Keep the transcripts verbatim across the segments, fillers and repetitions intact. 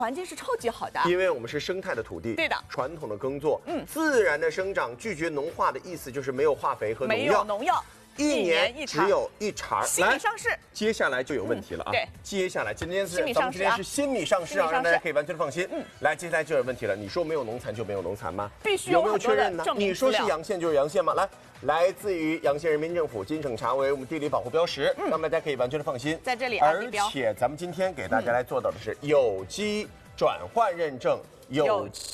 环境是超级好的， 因为我们是生态的土地， 对的， 传统的耕作， 嗯， 自然的生长，拒绝农化的意思就是没有化肥和农药， 没有农药， 一年只有一茬。 新米上市， 接下来就有问题了啊！ 对， 接下来今天是新米上市啊， 是新米上市啊，让大家可以完全放心。 嗯， 来，接下来就有问题了，你说没有农残就没有农残吗？ 必须有没有确认呢？你说是阳阳县就是阳县吗？来。来自于阳县人民政府金省茶为我们地理保护标识，嗯、让大家可以完全的放心。 在这里， 而且咱们今天给大家来做到的是有机转换认证，有机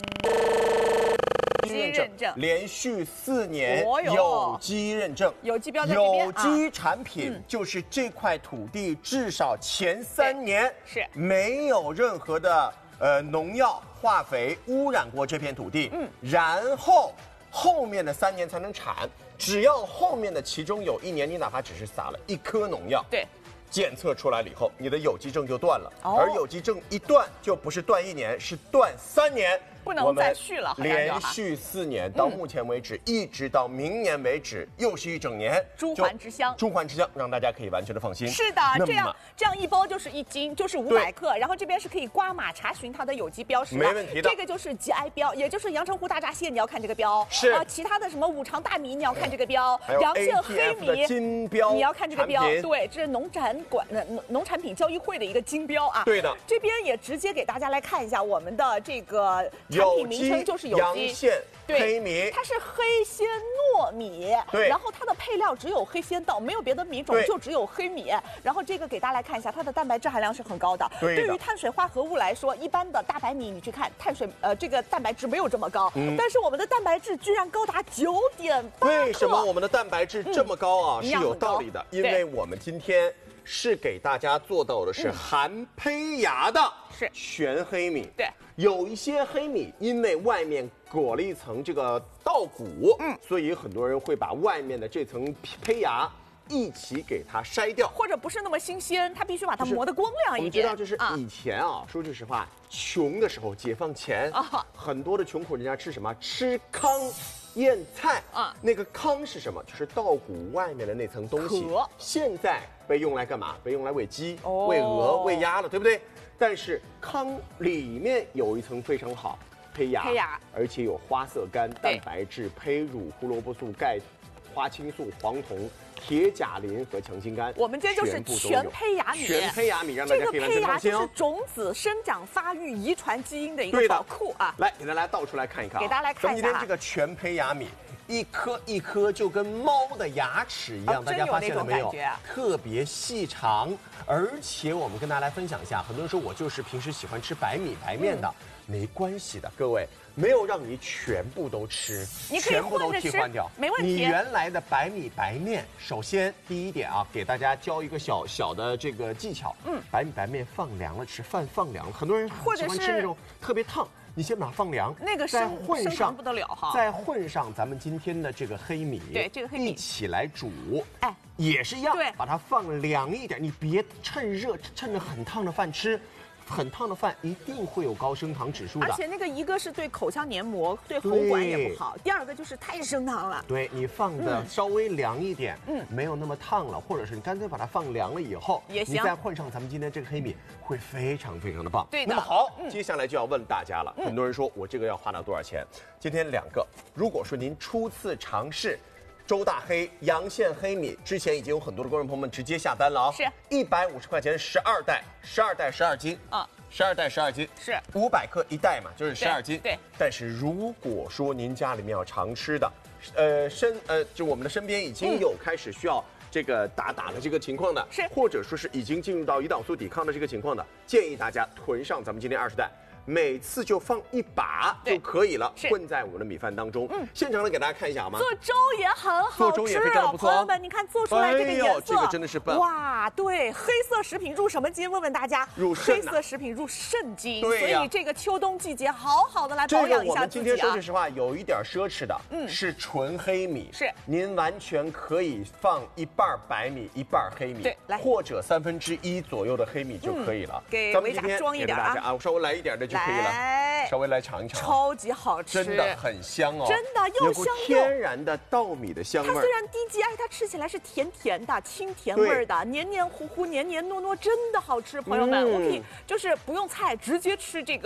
认证，连续四年有机认证， 有机标在这边。 有机产品就是这块土地至少前三年是没有任何的呃农药、化肥污染过这片土地，嗯，然后后面的三年才能产。只要后面的其中有一年，你哪怕只是撒了一颗农药， 对， 检测出来了以后，你的有机证就断了。哦、而有机证一断，就不是断一年，是断三年。 不能再续了， 连续四年，到目前为止，嗯、一直到明年为止，又是一整年。 珠环之乡， 珠环之乡，让大家可以完全的放心。 是的，这样这样一包就是一斤，就是五百克，然后这边是可以刮码查询它的有机标识， 没问题的。 这个就是 G I 标，也就是阳澄湖大闸蟹，你要看这个标。 是啊，其他的什么五常大米，你要看这个标。阳县黑米金标， 你要看这个标。对，这是农产管农农产品交易会的一个金标啊。 对的， 这边也直接给大家来看一下我们的这个产品名称，就。是有阳县黑米， 它是黑鲜糯米， 对， 然后它的配料只有黑鲜稻，没有别的米种，就只有黑米。然后这个给大家来看一下，它的蛋白质含量是很高的。 对， 对于碳水化合物来说，一般的大白米你去看，碳水呃这个蛋白质没有这么高，嗯、但是我们的蛋白质居然高达九点八克。 为什么我们的蛋白质这么高啊？嗯、是有道理的，因为我们今天是给大家做到的是含胚芽的。 是全黑米， 对， 有一些黑米因为外面裹了一层这个稻谷，嗯，所以很多人会把外面的这层胚芽一起给它筛掉， 或者不是那么新鲜，它必须把它磨得光亮一点。 我们知道，就是以前啊，说句实话，穷的时候，解放前啊，很多的穷苦人家吃什么？吃糠咽菜啊，那个糠是什么？就是稻谷外面的那层东西。 壳现在被用来干嘛？被用来喂鸡、哦、喂鹅、喂鸭了，对不对？但是糠里面有一层非常好，胚芽， 胚芽， 而且有花色苷、蛋白质、胚乳、胡萝卜素、钙、花青素、黄酮、铁钾磷和强心苷。 我们今天就是全胚芽米， 全胚芽米让大家可以完全放心哦。 这个胚芽就是种子生长发育遗传基因的一个宝库啊！ 来，给大家倒出来看一看、啊， 给大家来看一下、啊。 咱们今天这个全胚芽米。一颗一颗就跟猫的牙齿一样， 哦、 大家发现了没有？ 啊、 特别细长，而且我们跟大家来分享一下，很多人说我就是平时喜欢吃白米白面的，嗯、没关系的，各位没有让你全部都吃， 你全部都替换掉， 没问题。 你原来的白米白面，首先第一点啊，给大家教一个小小的这个技巧，嗯，白米白面放凉了吃，饭放凉了，很多人喜欢吃那种特别烫。你先把它放凉， 那个再混上不得了哈， 再混上咱们今天的这个黑米， 对，这个黑米一起来煮， 哎， 也是一样， 对， 把它放凉一点，你别趁热趁着很烫的饭吃。很烫的饭一定会有高升糖指数的， 而且那个一个是对口腔黏膜、对喉管也不好，第二个就是太升糖了。 对，你放的稍微凉一点，嗯，没有那么烫了，或者是你干脆把它放凉了以后， 也行， 你再混上咱们今天这个黑米，会非常非常的棒。 对的。 那么好，嗯、接下来就要问大家了，嗯、很多人说我这个要花到多少钱？今天两个，如果说您初次尝试。周大黑阳县黑米之前已经有很多的观众朋友们直接下单了啊、哦， 是一百五十块钱十二袋，十二袋十二斤啊，十二袋十二斤是五百克一袋嘛，就是十二斤。 对。 但是如果说您家里面要常吃的，呃身呃就我们的身边已经有开始需要这个打打的这个情况的， 是或者说是已经进入到胰岛素抵抗的这个情况的，建议大家囤上咱们今天二十袋。每次就放一把就可以了，混在我们的米饭当中。嗯，现场呢给大家看一下好吗？ 做粥也很好吃， 做粥也非常的不错。 朋友们，你看做出来这个颜色， 哎、这个真的是棒！ 哇，对，黑色食品入什么金？问问大家， 入肾、 啊。黑色食品入肾金， 对、 啊、所以这个秋冬季节好好的来保养一下自己、啊。 这个我们今天说句实话，有一点奢侈的，嗯，是纯黑米， 是您完全可以放一半白米，一半黑米， 对，来， 或者三分之一左右的黑米就可以了。 嗯、给维甲装一点啊， 啊，我稍微来一点的就可以了。 稍微来尝一尝， 超级好吃， 真的很香哦， 真的又香又天然的稻米的香味。 它虽然低 G I， 它吃起来是甜甜的、清甜味的，黏黏糊糊、黏黏糯糯，真的好吃，朋友们，嗯、我可以就是不用菜直接吃这个。